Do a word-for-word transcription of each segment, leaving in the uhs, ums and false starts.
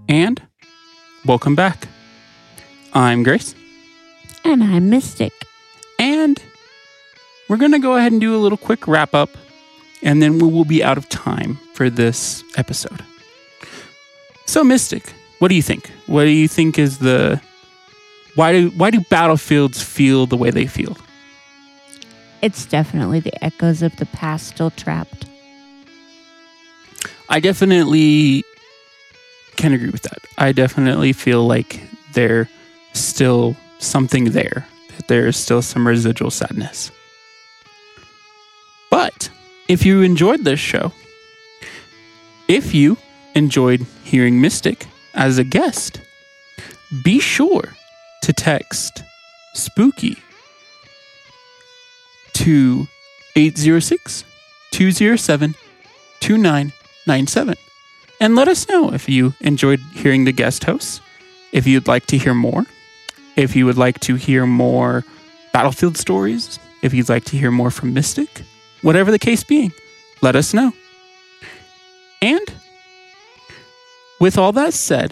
And welcome back. I'm Grace. And I'm Mystic. And we're going to go ahead and do a little quick wrap up, and then we will be out of time for this episode. So, Mystic, what do you think? What do you think is the... Why do, why do battlefields feel the way they feel? It's definitely the echoes of the past still trapped. I definitely can agree with that. I definitely feel like there's still something there. That there is still some residual sadness. But if you enjoyed this show, if you enjoyed hearing Mystic as a guest, be sure to text SPOOKY to eight zero six, two zero seven, two nine nine seven and let us know if you enjoyed hearing the guest hosts, if you'd like to hear more, if you would like to hear more Battlefield stories, if you'd like to hear more from Mystic, whatever the case being, let us know. And with all that said,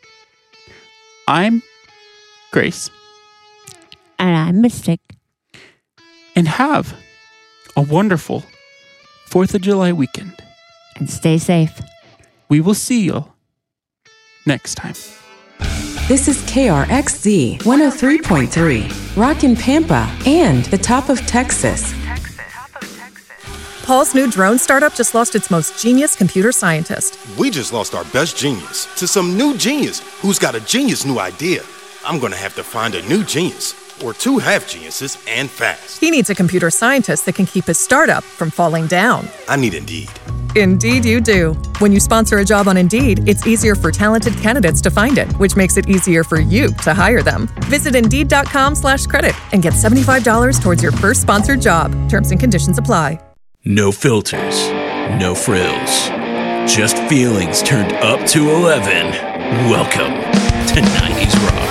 I'm Grace. And I'm Mystic. And have a wonderful fourth of July weekend. And stay safe. We will see you next time. This is K R X Z one oh three point three, Rockin' Pampa and the top of Texas. Paul's new drone startup just lost its most genius computer scientist. We just lost our best genius to some new genius who's got a genius new idea. I'm going to have to find a new genius, or two half geniuses, and fast. He needs a computer scientist that can keep his startup from falling down. I need Indeed. Indeed you do. When you sponsor a job on Indeed, it's easier for talented candidates to find it, which makes it easier for you to hire them. Visit Indeed.com slash credit and get seventy-five dollars towards your first sponsored job. Terms and conditions apply. No filters, no frills, just feelings turned up to eleven. Welcome to nineties Rock.